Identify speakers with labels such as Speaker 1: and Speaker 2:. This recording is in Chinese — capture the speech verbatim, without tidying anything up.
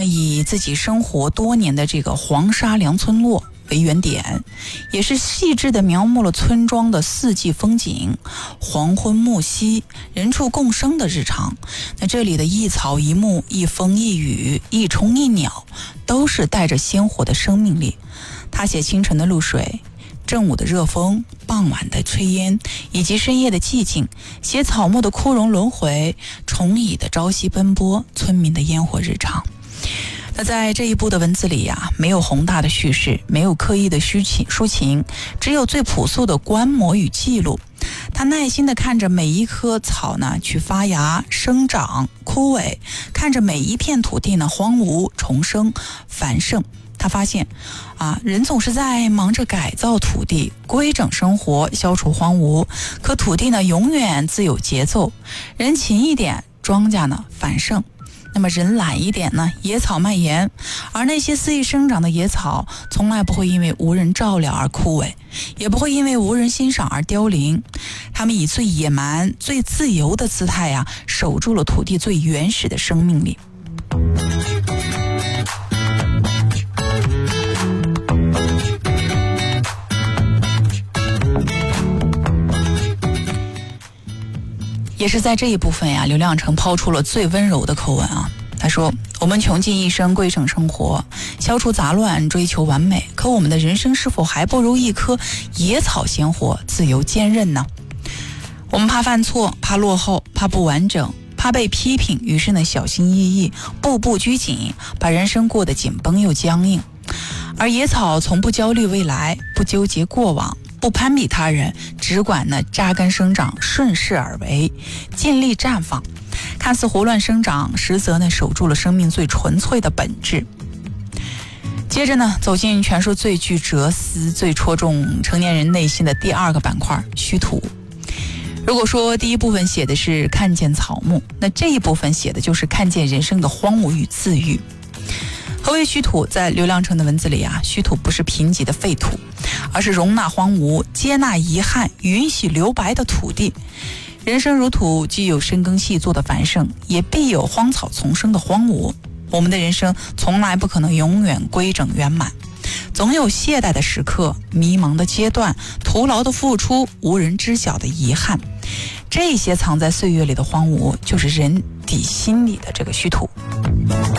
Speaker 1: 以自己生活多年的这个黄沙梁村落为原点，也是细致地描摹了村庄的四季风景，黄昏暮息，人畜共生的日常。那这里的一草一木，一风一雨，一虫一鸟，都是带着鲜活的生命力。他写清晨的露水，正午的热风，傍晚的炊烟，以及深夜的寂静，写草木的枯荣轮回，虫蚁的朝夕奔波，村民的烟火日常。那在这一部的文字里呀、啊，没有宏大的叙事，没有刻意的抒情抒情，只有最朴素的观摩与记录。他耐心地看着每一棵草呢去发芽、生长、枯萎，看着每一片土地呢荒芜、重生、繁盛。他发现啊，人总是在忙着改造土地、规整生活、消除荒芜，可土地呢永远自有节奏。人勤一点，庄稼呢繁盛。那么人懒一点呢，野草蔓延，而那些肆意生长的野草从来不会因为无人照料而枯萎，也不会因为无人欣赏而凋零。它们以最野蛮、最自由的姿态呀、啊，守住了土地最原始的生命力。也是在这一部分呀，刘亮程抛出了最温柔的口吻啊。他说：“我们穷尽一生规整生活，消除杂乱，追求完美，可我们的人生是否还不如一棵野草鲜活、自由坚韧呢？我们怕犯错，怕落后，怕不完整，怕被批评，于是呢小心翼翼，步步拘谨，把人生过得紧绷又僵硬。而野草从不焦虑未来，不纠结过往，不攀比他人，只管呢扎根生长，顺势而为，尽力绽放。看似胡乱生长，实则呢守住了生命最纯粹的本质。”接着呢，走进全书最具哲思、最戳中成年人内心的第二个板块——虚土。如果说第一部分写的是看见草木，那这一部分写的就是看见人生的荒芜与自愈。何为虚土？在刘亮程的文字里啊，虚土不是贫瘠的废土，而是容纳荒芜、接纳遗憾、允许留白的土地。人生如土，既有深耕细作的繁盛，也必有荒草丛生的荒芜。我们的人生从来不可能永远规整圆满，总有懈怠的时刻、迷茫的阶段、徒劳的付出、无人知晓的遗憾。这些藏在岁月里的荒芜，就是人底心里的这个虚土。